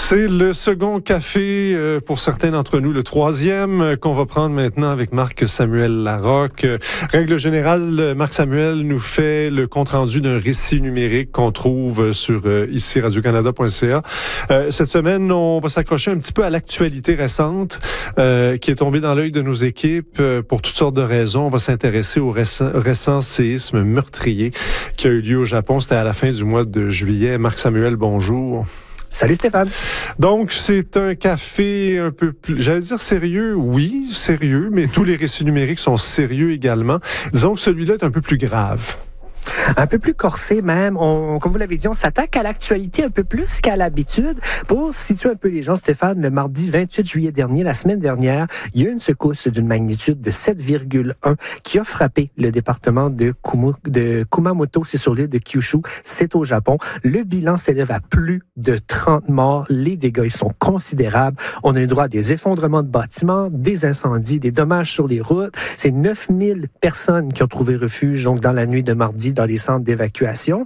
C'est le second café, pour certains d'entre nous, le troisième qu'on va prendre maintenant avec Marc-Samuel Larocque. Règle générale, Marc-Samuel nous fait le compte-rendu d'un récit numérique qu'on trouve sur ici radiocanada.ca. Cette semaine, on va s'accrocher un petit peu à l'actualité récente qui est tombée dans l'œil de nos équipes pour toutes sortes de raisons. On va s'intéresser au récent séisme meurtrier qui a eu lieu au Japon. C'était à la fin du mois de juillet. Marc-Samuel, bonjour. Salut Stéphane. Donc, c'est un café un peu plus, j'allais dire sérieux, oui, sérieux, mais tous les récits numériques sont sérieux également. Disons que celui-là est un peu plus grave. Un peu plus corsé même. Comme vous l'avez dit, on s'attaque à l'actualité un peu plus qu'à l'habitude. Pour situer un peu les gens, Stéphane, le mardi 28 juillet dernier, la semaine dernière, il y a eu une secousse d'une magnitude de 7,1 qui a frappé le département de Kumamoto, c'est sur l'île de Kyushu, c'est au Japon. Le bilan s'élève à plus de 30 morts. Les dégâts ils sont considérables. On a eu droit à des effondrements de bâtiments, des incendies, des dommages sur les routes. C'est 9000 personnes qui ont trouvé refuge donc dans la nuit de mardi dans les centres d'évacuation.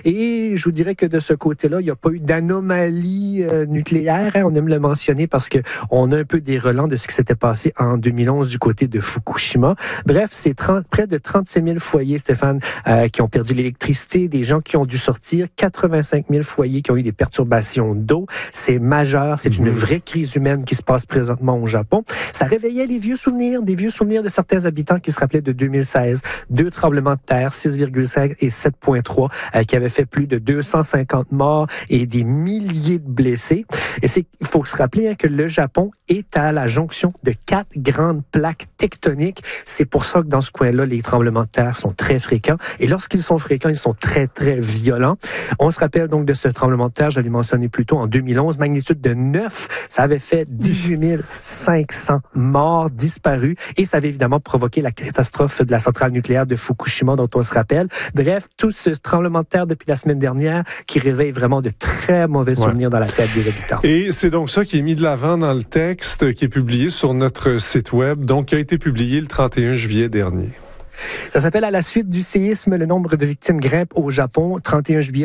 Et je vous dirais que de ce côté-là, il n'y a pas eu d'anomalie nucléaire. On aime le mentionner parce que on a un peu des relents de ce qui s'était passé en 2011 du côté de Fukushima. Bref, c'est près de 36 000 foyers, Stéphane, qui ont perdu l'électricité, des gens qui ont dû sortir, 85 000 foyers qui ont eu des perturbations d'eau. C'est majeur. C'est une vraie crise humaine qui se passe présentement au Japon. Ça réveillait des vieux souvenirs de certains habitants qui se rappelaient de 2016. 2 tremblements de terre, 6,5 et 7,3 qui avaient fait plus de 250 morts et des milliers de blessés. Et il faut se rappeler que le Japon est à la jonction de 4 grandes plaques tectoniques. C'est pour ça que dans ce coin-là, les tremblements de terre sont très fréquents. Et lorsqu'ils sont fréquents, ils sont très, très violents. On se rappelle donc de ce tremblement de terre, je l'ai mentionné plus tôt, en 2011, magnitude de 9. Ça avait fait 18 500 morts disparus et ça avait évidemment provoqué la catastrophe de la centrale nucléaire de Fukushima dont on se rappelle. Bref, tout ce tremblement de terre depuis la semaine dernière qui réveille vraiment de très mauvais souvenirs dans la tête des habitants. Et c'est donc ça qui est mis de l'avant dans le texte qui est publié sur notre site web, donc qui a été publié le 31 juillet dernier. Ça s'appelle « À la suite du séisme, le nombre de victimes grimpe au Japon ». 31 juillet.